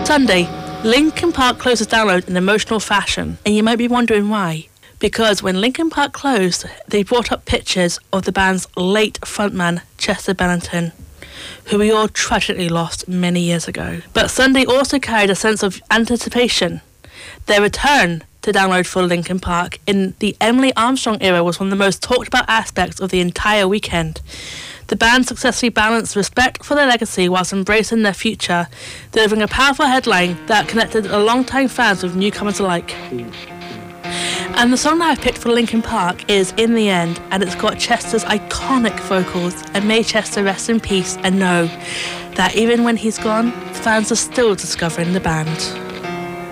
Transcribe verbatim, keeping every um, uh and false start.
Sunday, Linkin Park closes download in emotional fashion, and you might be wondering why. Because when Linkin Park closed, they brought up pictures of the band's late frontman, Chester Bennington, who we all tragically lost many years ago. But Sunday also carried a sense of anticipation. Their return to download for Linkin Park in the Emily Armstrong era was one of the most talked about aspects of the entire weekend. The band successfully balanced respect for their legacy whilst embracing their future, delivering a powerful headline that connected a long-time fans with newcomers alike. And the song that I've picked for Linkin Park is In the End, and it's got Chester's iconic vocals, and may Chester rest in peace and know that even when he's gone, fans are still discovering the band.